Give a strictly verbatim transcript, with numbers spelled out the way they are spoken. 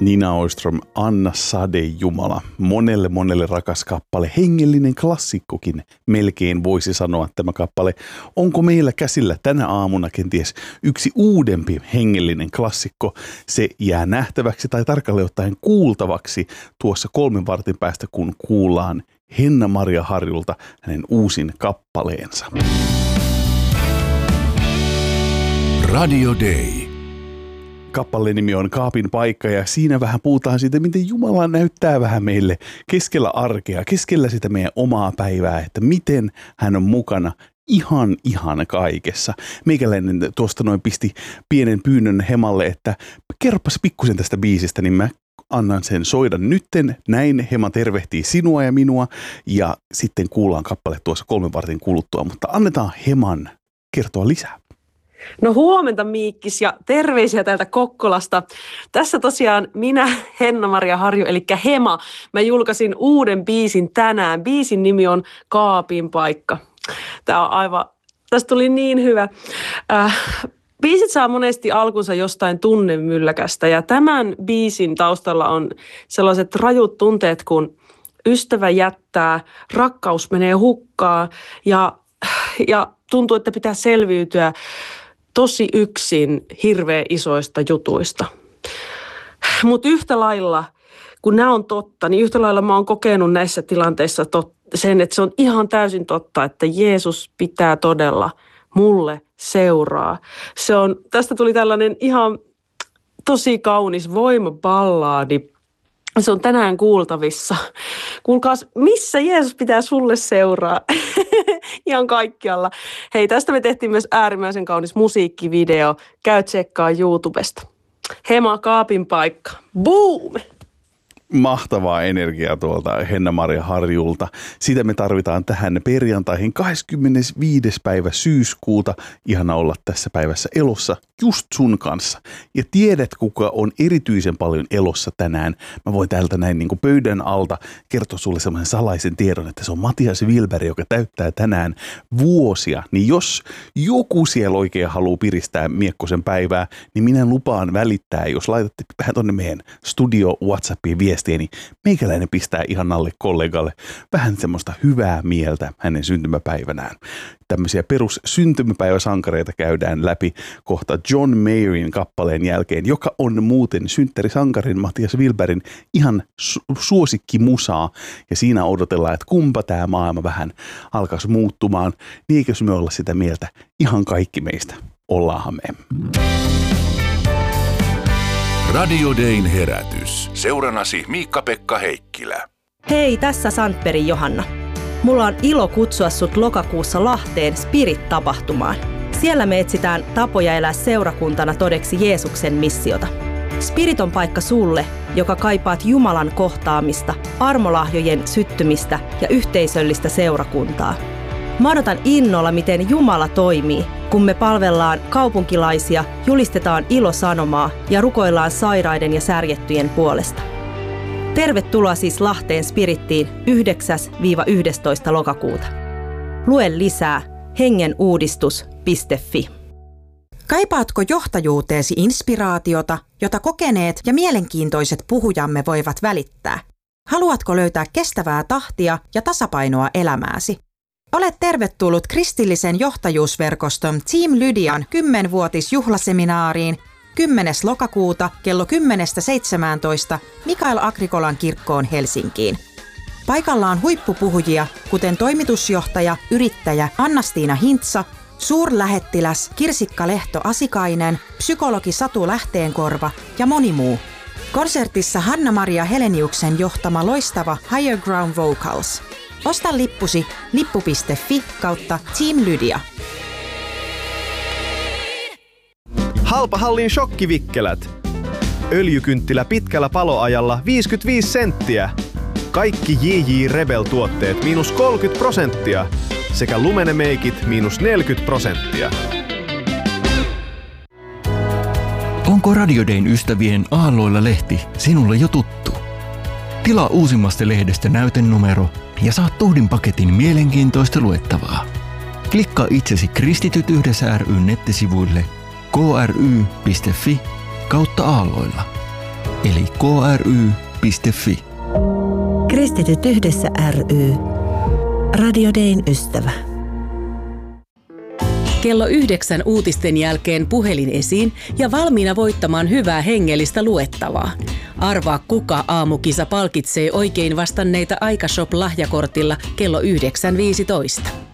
Nina Ostrom, Anna Sade Jumala. Monelle monelle rakas kappale, hengellinen klassikkokin melkein voisi sanoa tämä kappale. Onko meillä käsillä tänä aamuna kenties yksi uudempi hengellinen klassikko? Se jää nähtäväksi tai tarkalleen ottaen kuultavaksi tuossa kolmen vartin päästä, kun kuullaan Henna-Maria Harjulta hänen uusin kappaleensa. Radio Day. Kappaleen nimi on Kaapin paikka ja siinä vähän puhutaan siitä, miten Jumala näyttää vähän meille keskellä arkea, keskellä sitä meidän omaa päivää, että miten hän on mukana ihan ihan kaikessa. Meikäläinen tuosta noin pisti pienen pyynnön Hemalle, että kerropas pikkusen tästä biisistä, niin mä annan sen soida nytten. Näin Hema tervehtii sinua ja minua ja sitten kuullaan kappale tuossa kolmen vartin kuluttua, mutta annetaan Heman kertoa lisää. No huomenta Miikkis ja terveisiä täältä Kokkolasta. Tässä tosiaan minä, Henna-Maria Harju, eli Hema. Mä julkaisin uuden biisin tänään. Biisin nimi on Kaapin paikka. Tää on aivan, tästä tuli niin hyvä. Äh, biisit saa monesti alkunsa jostain tunnemylläkästä ja tämän biisin taustalla on sellaiset rajut tunteet, kun ystävä jättää, rakkaus menee hukkaan ja, ja tuntuu, että pitää selviytyä tosi yksin hirveän isoista jutuista. Mutta yhtä lailla, kun nämä on totta, niin yhtä lailla mä oon kokenut näissä tilanteissa tot, sen, että se on ihan täysin totta, että Jeesus pitää todella mulle seuraa. Se on, tästä tuli tällainen ihan tosi kaunis voimaballaadi. Se on tänään kuultavissa. Kuulkaas, missä Jeesus pitää sulle seuraa? Ihan kaikkialla. Hei, tästä me tehtiin myös äärimmäisen kaunis musiikkivideo. Käy tsekkaa YouTubesta. Hema Kaapin paikka. Boom! Mahtavaa energiaa tuolta Henna-Maria Harjulta. Sitä me tarvitaan tähän perjantaihin kahdeskymmenesviides päivä syyskuuta. Ihana olla tässä päivässä elossa just sun kanssa. Ja tiedät, kuka on erityisen paljon elossa tänään. Mä voin täältä näin niin kuin pöydän alta kertoa sulle semmoisen salaisen tiedon, että se on Matias Wilberg, joka täyttää tänään vuosia. Niin jos joku siellä oikein haluaa piristää miekkosen päivää, niin minä lupaan välittää, jos laitatte vähän tonne meidän studio WhatsAppiin viestiä, niin meikäläinen pistää ihannalle kollegalle vähän semmoista hyvää mieltä hänen syntymäpäivänään. Tämmöisiä perus syntymäpäiväsankareita käydään läpi kohta John Mayerin kappaleen jälkeen, joka on muuten synttärisankarin Matias Wilbergin ihan su- suosikkimusaa. Ja siinä odotellaan, että kumpa tämä maailma vähän alkaisi muuttumaan. Niin eikös me olla sitä mieltä? Ihan kaikki meistä. Ollaanhan me. Radio Dayn herätys. Seuranasi Miikka-Pekka Heikkilä. Hei, tässä Sandbergin Johanna. Mulla on ilo kutsua sut lokakuussa Lahteen Spirit-tapahtumaan. Siellä me etsitään tapoja elää seurakuntana todeksi Jeesuksen missiota. Spirit on paikka sulle, joka kaipaat Jumalan kohtaamista, armolahjojen syttymistä ja yhteisöllistä seurakuntaa. Mä odotan innolla, miten Jumala toimii, kun me palvellaan kaupunkilaisia, julistetaan ilosanomaa ja rukoillaan sairaiden ja särjettyjen puolesta. Tervetuloa siis Lahteen Spirittiin yhdeksäs yhdestoista lokakuuta. Lue lisää hengenuudistus piste fi. Kaipaatko johtajuuteesi inspiraatiota, jota kokeneet ja mielenkiintoiset puhujamme voivat välittää? Haluatko löytää kestävää tahtia ja tasapainoa elämääsi? Olet tervetullut kristillisen johtajuusverkoston Team Lydian kymmenvuotisjuhlaseminaariin kymmenes lokakuuta kello kymmenestä seitsemääntoista Mikael Agrikolan kirkkoon Helsinkiin. Paikalla on huippupuhujia, kuten toimitusjohtaja, yrittäjä Anna-Stiina Hintsa, suurlähettiläs Kirsikka Lehto-Asikainen, psykologi Satu Lähteenkorva ja moni muu. Konsertissa Hanna-Maria Heleniuksen johtama loistava Higher Ground Vocals. Osta lippusi lippu piste fi kautta Team Lydia. Halpahallin shokkivikkelät. Öljykynttilä pitkällä paloajalla viisikymmentäviisi senttiä. Kaikki J J Rebel-tuotteet miinus kolmekymmentä prosenttia. Sekä Lumene-meikit miinus neljäkymmentä prosenttia. Onko Radio Dayn ystävien Aalloilla lehti sinulle jo tuttu? Tilaa uusimmasta lehdestä näytenumero ja saat tuhdin paketin mielenkiintoista luettavaa. Klikkaa itsesi Kristityt yhdessä ry nettisivuille k r y piste fi kautta aalloilla. eli k r y piste f i. Kristityt yhdessä ry. Radio Dayn ystävä. Kello yhdeksän uutisten jälkeen puhelin esiin ja valmiina voittamaan hyvää hengellistä luettavaa. Arvaa, kuka aamukisa palkitsee oikein vastanneita Aikashop-lahjakortilla kello yhdeksän viisitoista.